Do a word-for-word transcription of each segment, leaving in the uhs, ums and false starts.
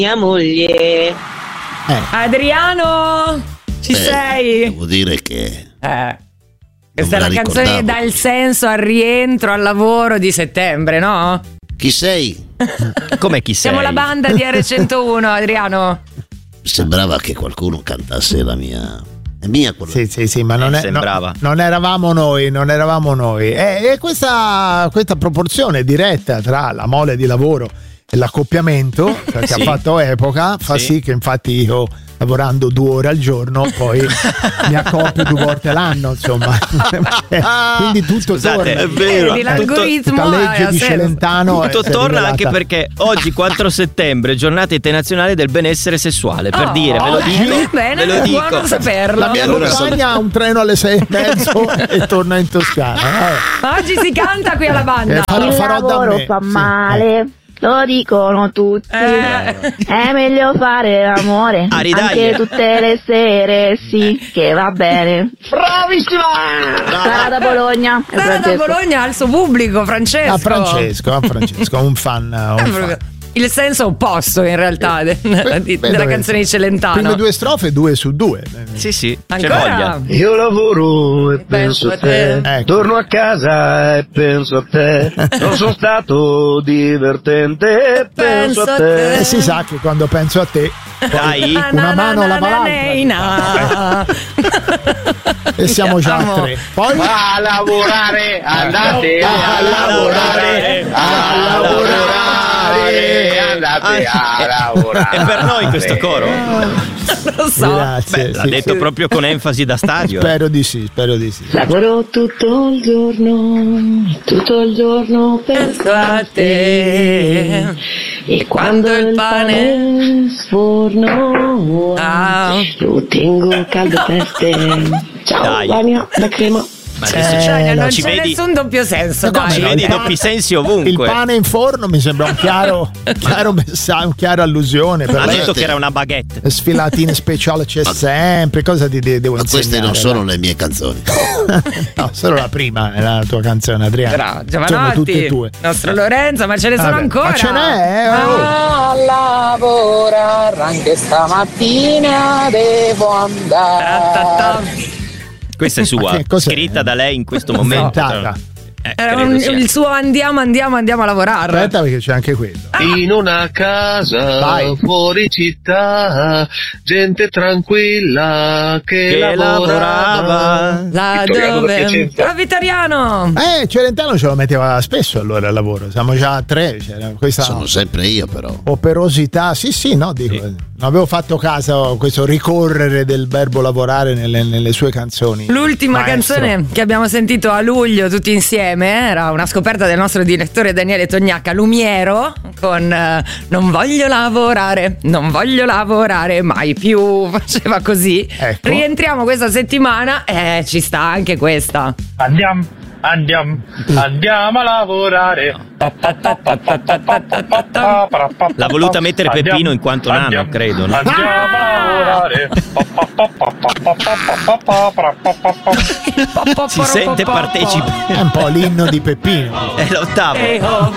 mia moglie. Eh. Adriano, ci Eh, sei? Devo dire che Eh. Questa è me la la canzone che ricordavo. dà il senso al rientro al lavoro di settembre, no? chi sei? Come chi sei? Siamo la banda di R centouno, Adriano. Sembrava che qualcuno cantasse la mia. È mia quella. Sì, sì, sì, ma non, Eh, è, sembrava. no, non eravamo noi, non eravamo noi. E, e questa, questa proporzione diretta tra la mole di lavoro e l'accoppiamento che Sì. ha fatto epoca fa Sì. sì che infatti io, lavorando due ore al giorno, poi mi accoppio due volte l'anno, insomma. Quindi tutto Scusate, torna. è vero. Vedi, l'algoritmo Tutta legge ha di senso. Celentano Tutto è- si è torna anche rivelata- perché oggi quattro settembre, giornata internazionale del benessere sessuale. Per Oh, dire, ve lo oggi? dico, Bene, ve lo buono dico. saperlo. La mia Allora compagna ha un treno alle sei e mezzo e torna in Toscana. Eh. Oggi si canta qui alla banda. Eh, farò- Il farò da lavoro me, fa sì. male, lo dicono tutti. Eh. È meglio fare l'amore Ari, dai. anche tutte le sere, sì, che va bene. Bravissima! Sara da Bologna. e Sara da Francesco. Bologna ha il suo pubblico, Francesco. A Francesco, a Francesco, un fan. Un fan. Il senso opposto in realtà de- di- Beh, della dove- canzone di Celentano. Prime due strofe, due su due. Sì, sì, c'è Ancora? voglia. Io lavoro e penso a te, Ecco. torno a casa e penso a te, non sono stato divertente e penso a te. E si sa che quando penso a te, Dai. una mano lava l'altra. e siamo già a tre. Poi A lavorare, andate a lavorare, a lavorare, andate a lavorare. È per noi questo coro? Lo so. grazie. Beh, l'ha sì, detto sì. proprio con enfasi da stadio. Spero di sì, spero di sì. Lavoro tutto il giorno, tutto il giorno penso a te. E quando il pane sforno, Ah. lo tengo caldo per te. Ciao, Dai. Vania, la crema. Ma adesso Eh, ci, Cioè, non ci c'è vedi, nessun doppio senso. Ma come dai. ci no? vedi Il doppi pane- sensi Il ovunque. pane in forno mi sembra un chiaro, chiaro messaggio, un chiaro allusione. Per Ha lei. detto che era una baguette. Le sfilatine speciali c'è sempre. Cosa ti de- devo Ma insegnare? queste non sono le mie canzoni. No, solo la prima è la tua canzone, Adriano. Bravo, Sono Giovanotti, tutte tue. nostro Lorenzo, ma ce ne sono Vabbè, ancora. ma ce n'è, eh, oh. A lavorare anche stamattina devo andare. Ta-ta-ta. Questa è Ma sua, che cos'è? scritta da lei in questo momento. Inventata. Eh, Era credo un- sia. il suo andiamo, andiamo, andiamo a lavorare. Aspetta perché c'è anche quello. In una casa Vai. fuori città, gente tranquilla che, Che lavorava. Là Vittoriano da dove? Piacenza. Ah, Vittoriano! Eh, Celentano ce lo metteva spesso allora al lavoro. Siamo già a tre. C'era questa Sono sempre io, però. operosità. Sì, sì, no, dico. Sì. Non avevo fatto caso a questo ricorrere del verbo lavorare nelle, nelle sue canzoni. L'ultima Maestro. canzone che abbiamo sentito a luglio tutti insieme era una scoperta del nostro direttore Daniele Tognacca, Lumiero, con eh, Non voglio lavorare, non voglio lavorare mai più, faceva così. Ecco. Rientriamo questa settimana e ci sta anche questa. Andiamo, andiamo, andiamo a lavorare. L'ha voluta mettere Peppino Andiamo, in quanto nano, andiamo, credo, no? Andiamo a lavorare. Si sente partecipe. È un po' l'inno di Peppino. È l'ottavo. Ehi, oh.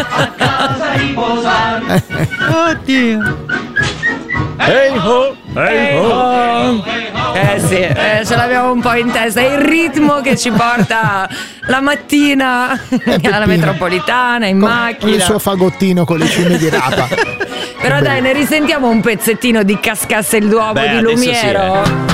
Oddio. Ehi ho, ehi ho. Eh sì, eh, ce l'abbiamo un po' in testa. È il ritmo che ci porta la mattina alla Peppino. metropolitana, in Con macchina. il suo fagottino con le cime di rapa. Però dai, ne risentiamo un pezzettino di Cascasse il Duomo Beh, di adesso sì, Lumiero. eh.